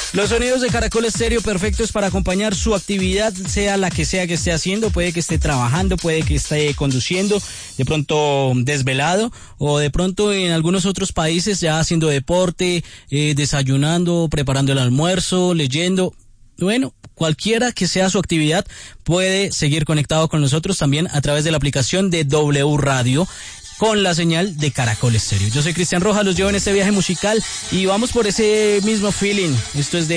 Los sonidos de Caracol Estéreo perfectos para acompañar su actividad, sea la que sea que esté haciendo. Puede que esté trabajando, puede que esté conduciendo, de pronto desvelado, o de pronto en algunos otros países ya haciendo deporte, desayunando, preparando el almuerzo, leyendo. Bueno, cualquiera que sea su actividad puede seguir conectado con nosotros también a través de la aplicación de W Radio con la señal de Caracol Estéreo. Yo soy Cristian Rojas, los llevo en este viaje musical y vamos por ese mismo feeling. Esto es de